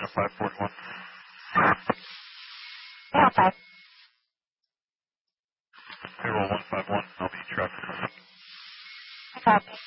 Atlanta 541. Yeah, okay. Payroll 151, I'll be traffic. Copy.